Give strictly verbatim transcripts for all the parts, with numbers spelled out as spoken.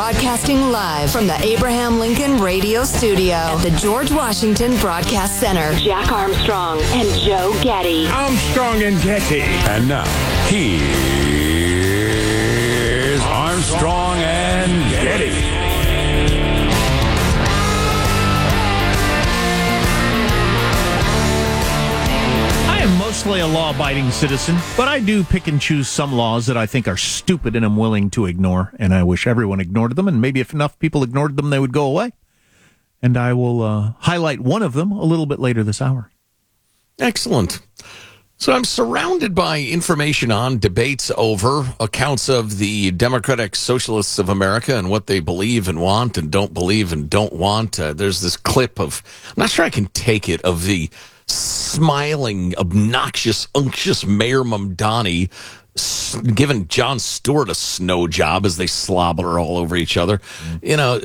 Broadcasting live from the Abraham Lincoln Radio Studio at the George Washington Broadcast Center. Jack Armstrong and Joe Getty. Armstrong and Getty. And now, here's Armstrong and Getty. Mostly a law-abiding citizen, but I do pick and choose some laws that I think are stupid and I'm willing to ignore, and I wish everyone ignored them, and maybe if enough people ignored them, they would go away. And I will uh, highlight one of them a little bit later this hour. Excellent. So I'm surrounded by information on debates over accounts of the Democratic Socialists of America and what they believe and want and don't believe and don't want. Uh, there's this clip of, I'm not sure I can take it, of the smiling, obnoxious, unctuous Mayor Mamdani giving Jon Stewart a snow job as they slobber all over each other. Mm. You know,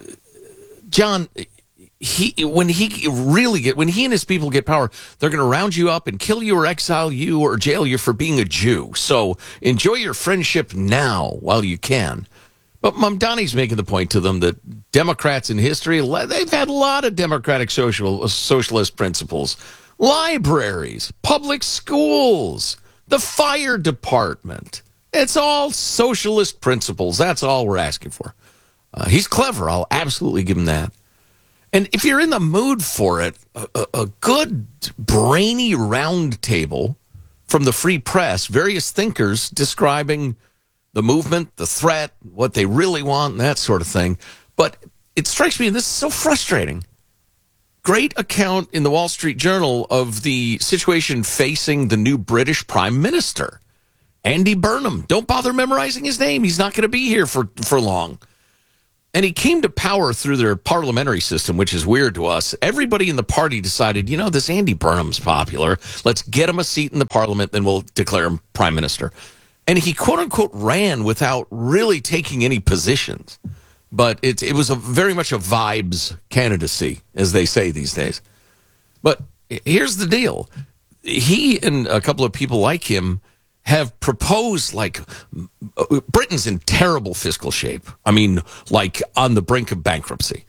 John, he when he really get when he and his people get power, they're going to round you up and kill you or exile you or jail you for being a Jew. So enjoy your friendship now while you can. But Mamdani's making the point to them that Democrats in history, they've had a lot of democratic social socialist principles. Libraries, public schools, the fire department. It's all socialist principles. That's all we're asking for. Uh, he's clever. I'll absolutely give him that. And if you're in the mood for it, a, a, a good, brainy round table from the Free Press, various thinkers describing the movement, the threat, what they really want, and that sort of thing. But it strikes me, and this is so frustrating, great account in the Wall Street Journal of the situation facing the new British Prime Minister, Andy Burnham. Don't bother memorizing his name. He's not going to be here for, for long. And he came to power through their parliamentary system, which is weird to us. Everybody in the party decided, you know, this Andy Burnham's popular. Let's get him a seat in the parliament, then we'll declare him prime minister. And he, quote-unquote, ran without really taking any positions. But it, it was a very much a vibes candidacy, as they say these days. But here's the deal. He and a couple of people like him have proposed, like, Britain's in terrible fiscal shape. I mean, like, on the brink of bankruptcy.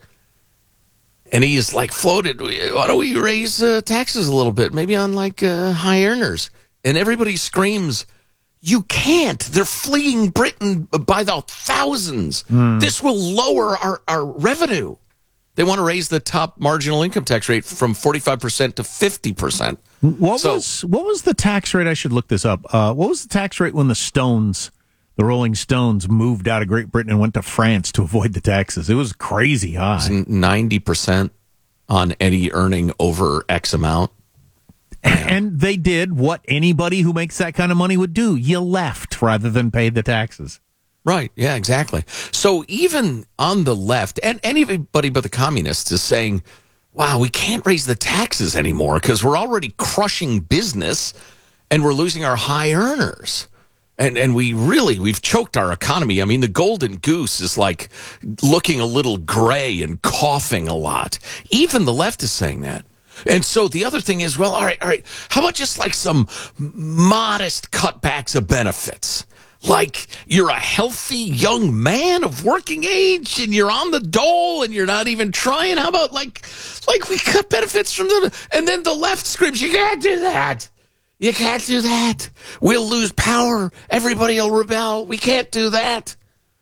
And he is, like, floated, why don't we raise uh, taxes a little bit, maybe on, like, uh, high earners? And everybody screams, you can't. They're fleeing Britain by the thousands. Mm. This will lower our, our revenue. They want to raise the top marginal income tax rate from forty-five percent to fifty percent. What so, was what was the tax rate? I should look this up. Uh, what was the tax rate when the Stones, the Rolling Stones, moved out of Great Britain and went to France to avoid the taxes? It was crazy high. It was ninety percent on any earning over X amount. And they did what anybody who makes that kind of money would do. You left rather than pay the taxes. Right. Yeah, exactly. So even on the left, and anybody but the communists is saying, wow, we can't raise the taxes anymore because we're already crushing business and we're losing our high earners. And and we really, we've choked our economy. I mean, the golden goose is like looking a little gray and coughing a lot. Even the left is saying that. And so the other thing is, well, all right, all right, how about just like some modest cutbacks of benefits? Like you're a healthy young man of working age and you're on the dole and you're not even trying. How about like, like we cut benefits from them? And then the left screams, you can't do that. You can't do that. We'll lose power. Everybody will rebel. We can't do that.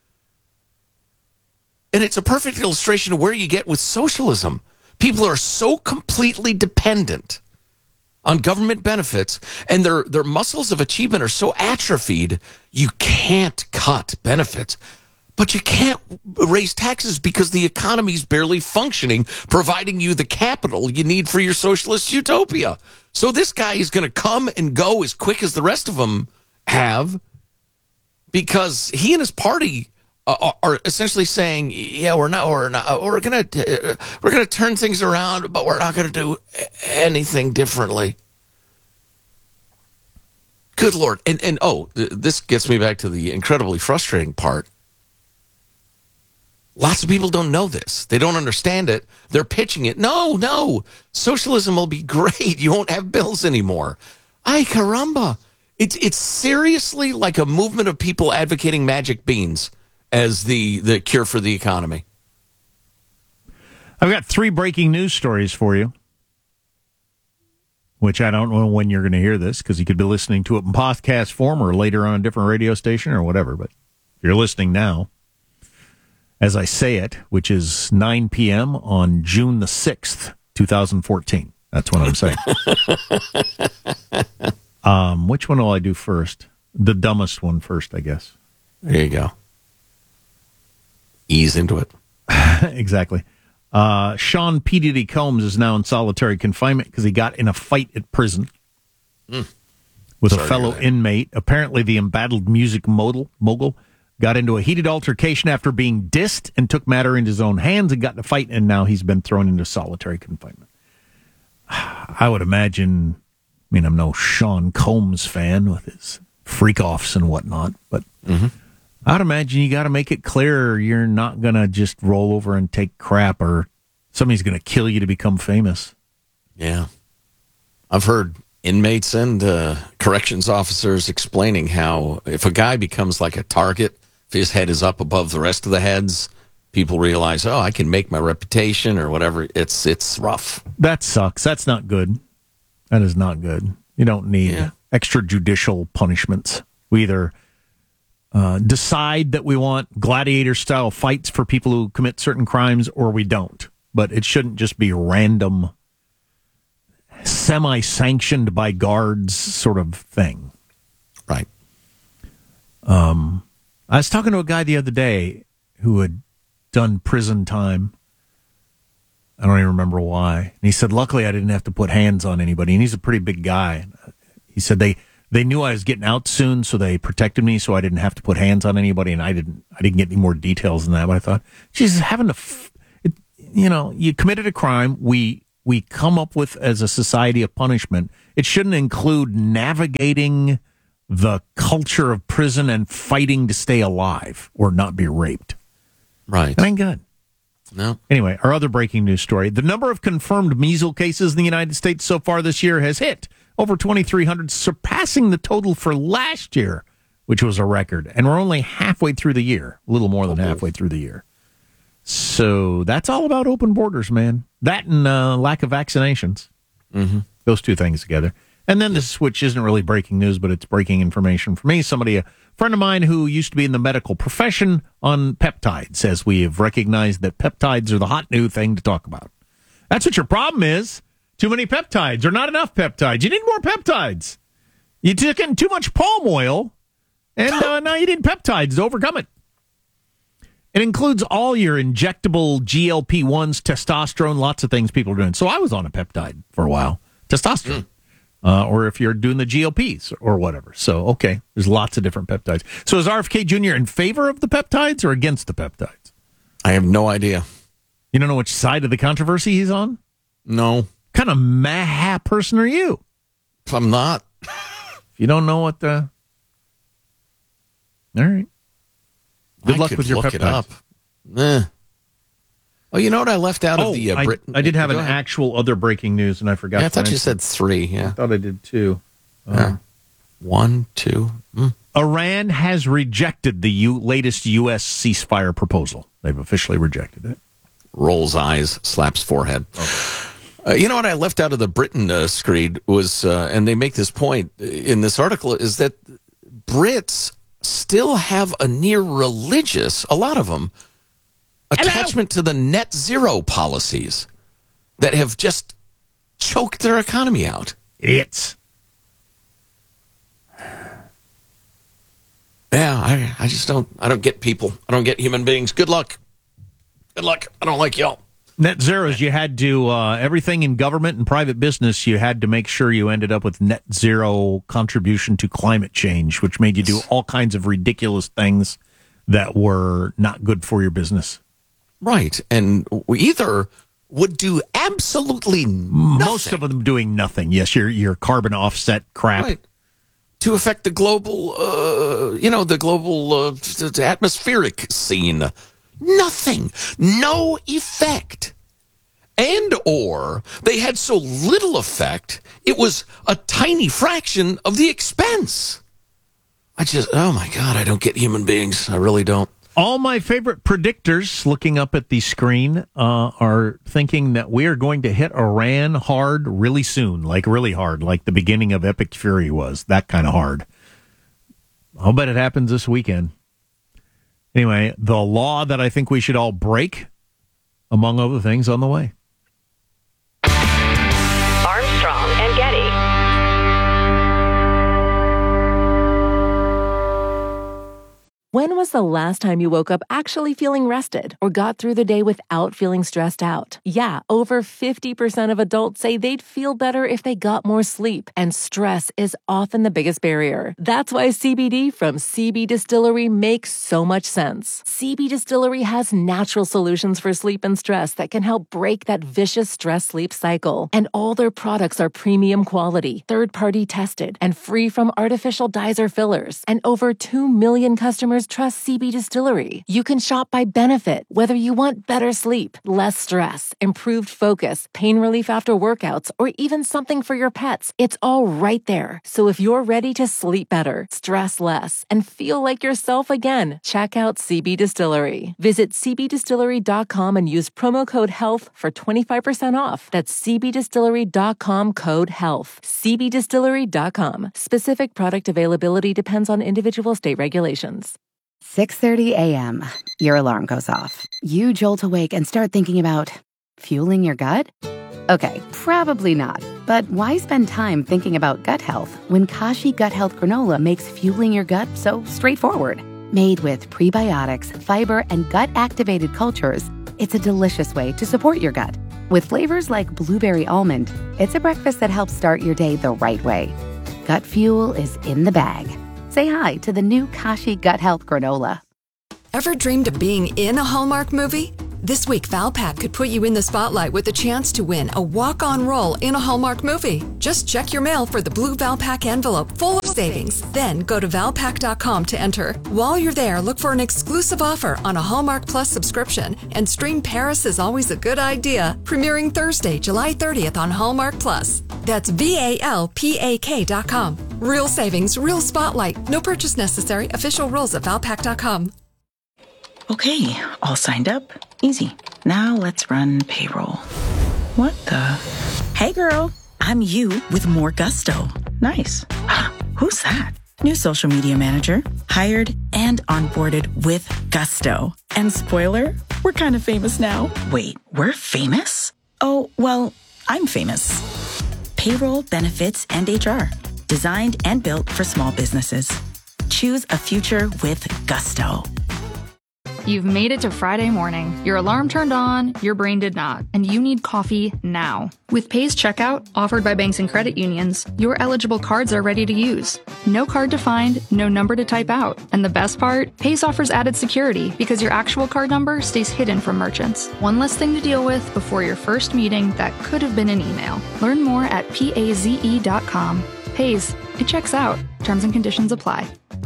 And it's a perfect illustration of where you get with socialism. People are so completely dependent on government benefits, and their their muscles of achievement are so atrophied, you can't cut benefits. But you can't raise taxes because the economy's barely functioning, providing you the capital you need for your socialist utopia. So this guy is going to come and go as quick as the rest of them have because he and his party Uh, are essentially saying, yeah, we're not, we're not, we're gonna, uh, we're gonna turn things around, but we're not gonna do anything differently. Good Lord! And and oh, th- this gets me back to the incredibly frustrating part. Lots of people don't know this. They don't understand it. They're pitching it. No, no, socialism will be great. You won't have bills anymore. Ay caramba! It's it's seriously like a movement of people advocating magic beans. as the, the cure for the economy. I've got three breaking news stories for you, which I don't know when you're going to hear this because you could be listening to it in podcast form or later on a different radio station or whatever. But if you're listening now, as I say it, which is nine p.m. on June the sixth, twenty fourteen. That's what I'm saying. um, which one will I do first? The dumbest one first, I guess. There you go. Ease into it. Exactly. Uh, Sean P. Diddy Combs is now in solitary confinement because he got in a fight at prison mm. with Sorry a fellow inmate. Apparently, the embattled music mogul, mogul got into a heated altercation after being dissed and took matter into his own hands and got in a fight, and now he's been thrown into solitary confinement. I would imagine, I mean, I'm no Sean Combs fan with his freak-offs and whatnot, but mm-hmm. I'd imagine you got to make it clear you're not going to just roll over and take crap or somebody's going to kill you to become famous. Yeah. I've heard inmates and uh, corrections officers explaining how if a guy becomes like a target, if his head is up above the rest of the heads, people realize, oh, I can make my reputation or whatever. It's it's rough. That sucks. That's not good. That is not good. You don't need yeah. extrajudicial punishments. We either uh, decide that we want gladiator-style fights for people who commit certain crimes, or we don't. But it shouldn't just be random, semi-sanctioned by guards sort of thing. Right. Um, I was talking to a guy the other day who had done prison time. I don't even remember why. And he said, luckily I didn't have to put hands on anybody. And he's a pretty big guy. He said they, they knew I was getting out soon, so they protected me so I didn't have to put hands on anybody. And I didn't I didn't get any more details than that. But I thought, geez, having to, f- it, you know, you committed a crime. We we come up with, as a society, a punishment. It shouldn't include navigating the culture of prison and fighting to stay alive or not be raped. Right. That ain't good. No. Anyway, our other breaking news story. The number of confirmed measles cases in the United States so far this year has hit over twenty-three hundred, surpassing the total for last year, which was a record. And we're only halfway through the year, a little more than oh, halfway through the year. So that's all about open borders, man. That and uh, lack of vaccinations. Mm-hmm. Those two things together. And then this, which isn't really breaking news, but it's breaking information for me. Somebody, a friend of mine who used to be in the medical profession, on peptides, says we have recognized that peptides are the hot new thing to talk about. That's what your problem is. Too many peptides or not enough peptides. You need more peptides. You took in too much palm oil, and uh, now you need peptides to overcome it. It includes all your injectable G L P ones, testosterone, lots of things people are doing. So I was on a peptide for a while. Testosterone. Mm. Uh, or if you're doing the G L Ps or whatever. So, okay, there's lots of different peptides. So is R F K Junior in favor of the peptides or against the peptides? I have no idea. You don't know which side of the controversy he's on? No. What kind of meh person are you? I'm not. If you don't know what the... All right. Good I luck could with your look peptides. It up. Eh. Oh, you know what I left out oh, of the uh, I, Britain? I did have Go an ahead. actual other breaking news, and I forgot. Yeah, I thought to you said three. Yeah, I thought I did too. Um, yeah. One, two. Mm. Iran has rejected the U- latest U S ceasefire proposal. They've officially rejected it. Rolls eyes, slaps forehead. Okay. Uh, you know what I left out of the Britain uh, screed was, uh, and they make this point in this article, is that Brits still have a near religious, a lot of them, attachment Hello. to the net zero policies that have just choked their economy out. Idiots. Yeah, I, I just don't, I don't get people. I don't get human beings. Good luck. Good luck. I don't like y'all. Net zeros, you had to, uh, everything in government and private business, you had to make sure you ended up with net zero contribution to climate change, which made you do all kinds of ridiculous things that were not good for your business. Right. And we either would do absolutely nothing. Most of them doing nothing. Yes, your your carbon offset crap. Right. To affect the global, uh, you know, the global uh, atmospheric scene. Nothing. No effect. And or they had so little effect, it was a tiny fraction of the expense. I just, oh my God, I don't get human beings. I really don't. All my favorite predictors, looking up at the screen, uh, are thinking that we are going to hit Iran hard really soon, like really hard, like the beginning of Epic Fury was, that kind of hard. I'll bet it happens this weekend. Anyway, the law that I think we should all break, among other things, on the way. Armstrong and Getty. When was the last time you woke up actually feeling rested or got through the day without feeling stressed out? Yeah, over fifty percent of adults say they'd feel better if they got more sleep, and stress is often the biggest barrier. That's why C B D from C B Distillery makes so much sense. C B Distillery has natural solutions for sleep and stress that can help break that vicious stress-sleep cycle. And all their products are premium quality, third-party tested, and free from artificial dyes or fillers. And over two million customers trust C B Distillery. You can shop by benefit, whether you want better sleep, less stress, improved focus, pain relief after workouts, or even something for your pets. It's all right there. So if you're ready to sleep better, stress less, and feel like yourself again, check out C B Distillery. Visit c b distillery dot com and use promo code HEALTH for twenty-five percent off. That's c b distillery dot com code HEALTH. c b distillery dot com. Specific product availability depends on individual state regulations. six thirty a.m. Your alarm goes off. You jolt awake and start thinking about fueling your gut? Okay, probably not. But why spend time thinking about gut health when Kashi Gut Health Granola makes fueling your gut so straightforward? Made with prebiotics, fiber, and gut-activated cultures, it's a delicious way to support your gut. With flavors like blueberry almond, it's a breakfast that helps start your day the right way. Gut fuel is in the bag. Say hi to the new Kashi Gut Health Granola. Ever dreamed of being in a Hallmark movie? This week, Valpak could put you in the spotlight with the chance to win a walk-on role in a Hallmark movie. Just check your mail for the blue Valpak envelope full of savings. Then go to valpak dot com to enter. While you're there, look for an exclusive offer on a Hallmark Plus subscription and stream Paris is Always a Good Idea, premiering Thursday, July thirtieth on Hallmark Plus. That's V A L P A K dot com. Real savings, real spotlight. No purchase necessary. Official rules at valpak dot com. Okay, all signed up. Easy. Now let's run payroll. What the? Hey girl, I'm you with more gusto. Nice. Who's that? New social media manager. Hired and onboarded with gusto. And spoiler, we're kind of famous now. Wait, we're famous? Oh, well, I'm famous. Payroll, benefits, and H R. Designed and built for small businesses. Choose a future with gusto. You've made it to Friday morning. Your alarm turned on, your brain did not, and you need coffee now. With Pay's checkout, offered by banks and credit unions, your eligible cards are ready to use. No card to find, no number to type out. And the best part? Pay's offers added security because your actual card number stays hidden from merchants. One less thing to deal with before your first meeting that could have been an email. Learn more at paze dot com. Pay's, it checks out. Terms and conditions apply.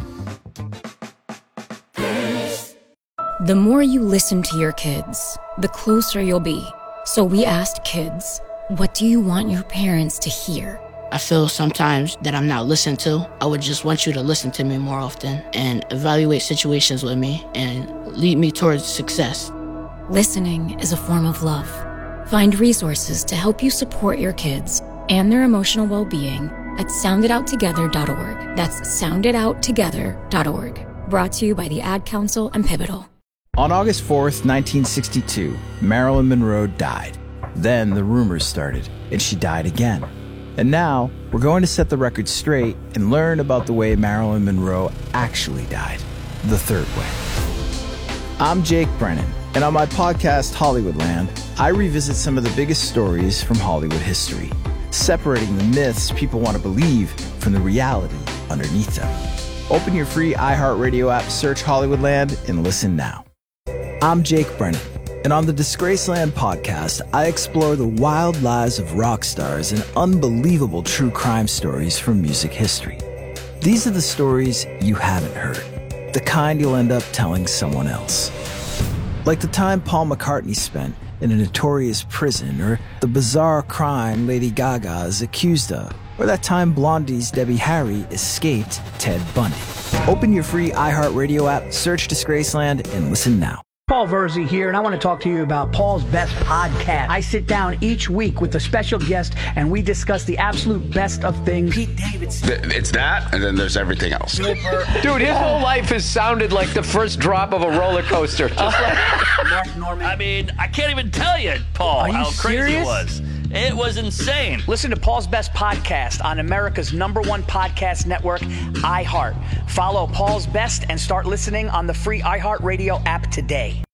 The more you listen to your kids, the closer you'll be. So we asked kids, what do you want your parents to hear? I feel sometimes that I'm not listened to. I would just want you to listen to me more often and evaluate situations with me and lead me towards success. Listening is a form of love. Find resources to help you support your kids and their emotional well-being at sound it out together dot org. That's sound it out together dot org. Brought to you by the Ad Council and Pivotal. On August fourth, nineteen sixty-two, Marilyn Monroe died. Then the rumors started, and she died again. And now, we're going to set the record straight and learn about the way Marilyn Monroe actually died, the third way. I'm Jake Brennan, and on my podcast, Hollywoodland, I revisit some of the biggest stories from Hollywood history, separating the myths people want to believe from the reality underneath them. Open your free iHeartRadio app, search Hollywoodland, and listen now. I'm Jake Brennan, and on the Disgraceland podcast, I explore the wild lives of rock stars and unbelievable true crime stories from music history. These are the stories you haven't heard, the kind you'll end up telling someone else. Like the time Paul McCartney spent in a notorious prison, or the bizarre crime Lady Gaga is accused of. or that time Blondie's Debbie Harry escaped Ted Bundy. Open your free iHeartRadio app, search Disgraceland, and listen now. Paul Verzi here, and I want to talk to you about Paul's Best Podcast. I sit down each week with a special guest, and we discuss the absolute best of things. Pete Davidson. It's that, and then there's everything else. Dude, his whole life has sounded like the first drop of a roller coaster. Just like Mark Norman. I mean, I can't even tell you, Paul, Are you how crazy serious? it was. It was insane. Listen to Paul's Best Podcast on America's number one podcast network, iHeart. Follow Paul's Best and start listening on the free iHeartRadio app today.